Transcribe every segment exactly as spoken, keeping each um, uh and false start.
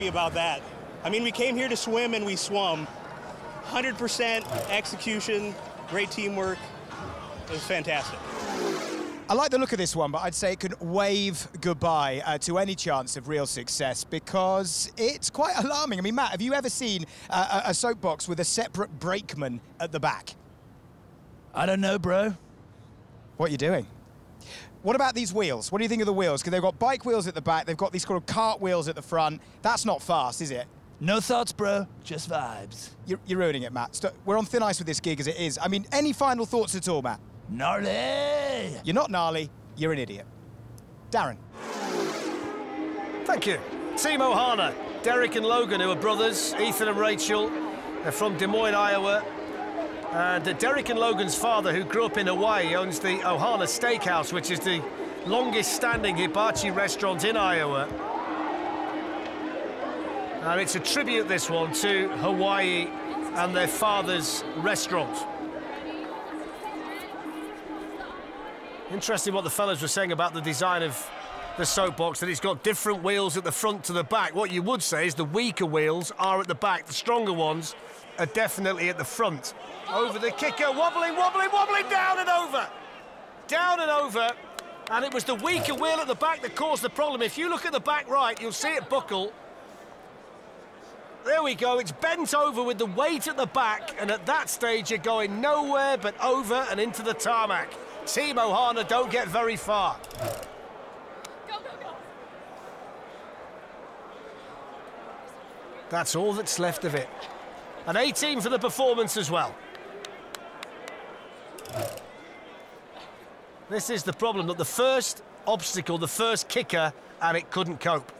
About that. I mean, we came here to swim and we swum. one hundred percent execution, great teamwork. It was fantastic. I like the look of this one, but I'd say it can wave goodbye uh, to any chance of real success because it's quite alarming. I mean, Matt, have you ever seen uh, a, a soapbox with a separate brakeman at the back? I don't know, bro. What are you doing? What about these wheels? What do you think of the wheels? Because they've got bike wheels at the back, they've got these sort of cart wheels at the front. That's not fast, is it? No thoughts, bro. Just vibes. You're, you're ruining it, Matt. St- We're on thin ice with this gig as it is. I mean, any final thoughts at all, Matt? Gnarly! You're not gnarly, you're an idiot. Darren. Thank you. Team Ohana, Derek and Logan, who are brothers, Ethan and Rachel. They're from Des Moines, Iowa. And uh, Derek and Logan's father, who grew up in Hawaii, owns the Ohana Steakhouse, which is the longest-standing hibachi restaurant in Iowa. And it's a tribute, this one, to Hawaii and their father's restaurant. Interesting what the fellas were saying about the design of the soapbox, that it's got different wheels at the front to the back. What you would say is the weaker wheels are at the back, the stronger ones are definitely at the front. Over the kicker, wobbling, wobbling, wobbling, down and over. Down and over. And it was the weaker wheel at the back that caused the problem. If you look at the back right, you'll see it buckle. There we go, it's bent over with the weight at the back, and at that stage you're going nowhere but over and into the tarmac. Team Ohana don't get very far. Go, go, go. That's all that's left of it. An eighteen for the performance as well. This is the problem, that the first obstacle, the first kicker, and it couldn't cope.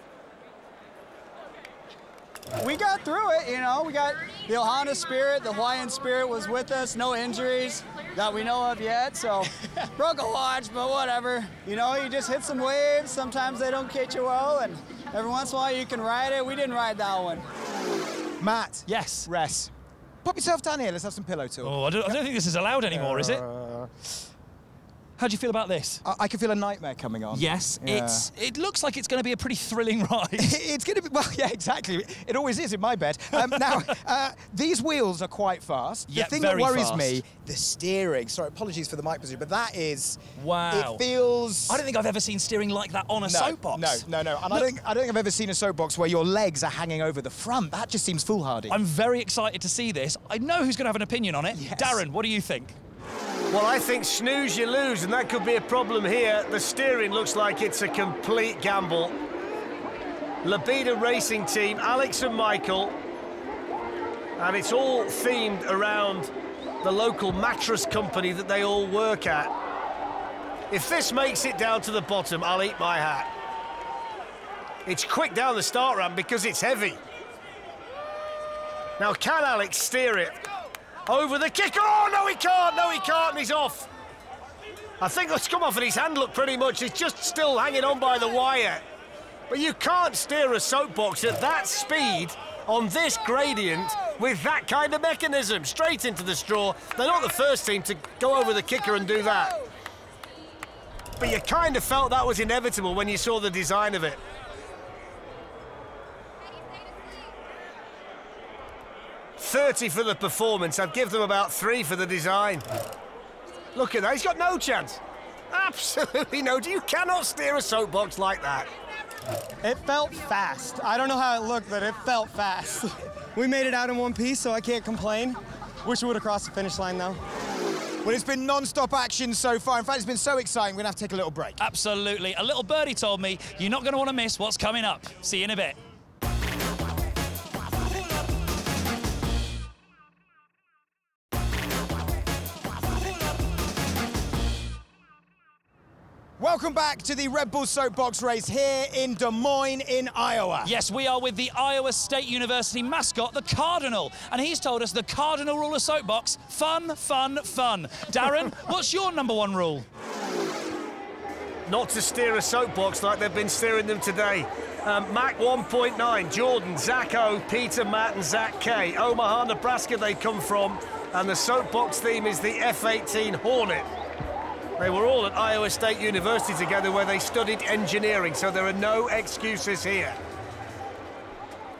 We got through it, you know. We got the Ohana spirit, the Hawaiian spirit was with us. No injuries that we know of yet, so broke a watch, but whatever. You know, you just hit some waves. Sometimes they don't catch you well, and every once in a while you can ride it. We didn't ride that one. Matt. Yes. Rest. Pop yourself down here. Let's have some pillow talk. Oh, I don't, I don't think this is allowed anymore, is it? Uh, How do you feel about this? I, I can feel a nightmare coming on. Yes, Yeah. it's. It looks like it's going to be a pretty thrilling ride. It's going to be, well, yeah, exactly. It always is in my bed. Um, now, uh, these wheels are quite fast. The Yeah, thing that very worries fast. me, the steering. Sorry, apologies for the mic position, but that is... Wow. It feels... I don't think I've ever seen steering like that on a no, soapbox. No, no, no. And I don't, I don't think I've ever seen a soapbox where your legs are hanging over the front. That just seems foolhardy. I'm very excited to see this. I know who's going to have an opinion on it. Yes. Darren, what do you think? Well, I think snooze, you lose, and that could be a problem here. The steering looks like it's a complete gamble. Labida Racing Team, Alex and Michael, and it's all themed around the local mattress company that they all work at. If this makes it down to the bottom, I'll eat my hat. It's quick down the start ramp because it's heavy. Now, can Alex steer it? Over the kicker. Oh, no, he can't. No, he can't, and he's off. I think it's come off, and his hand looked pretty much. It's just still hanging on by the wire. But you can't steer a soapbox at that speed on this gradient with that kind of mechanism. Straight into the straw. They're not the first team to go over the kicker and do that. But you kind of felt that was inevitable when you saw the design of it. thirty for the performance. I'd give them about three for the design. Look at that, he's got no chance. Absolutely no. You cannot steer a soapbox like that. It felt fast. I don't know how it looked, but it felt fast. We made it out in one piece, so I can't complain. Wish we would have crossed the finish line, though. Well, it's been non-stop action so far. In fact, it's been so exciting, we're going to have to take a little break. Absolutely. A little birdie told me you're not going to want to miss what's coming up. See you in a bit. Welcome back to the Red Bull Soapbox race here in Des Moines in Iowa. Yes, we are with the Iowa State University mascot, the Cardinal. And he's told us the cardinal rule of soapbox, fun, fun, fun. Darren, what's your number one rule? Not to steer a soapbox like they've been steering them today. Um, Mach one point nine, Jordan, Zach O, Peter, Matt and Zach K. Omaha, Nebraska they come from. And the soapbox theme is the F eighteen Hornet. They were all at Iowa State University together where they studied engineering, so there are no excuses here.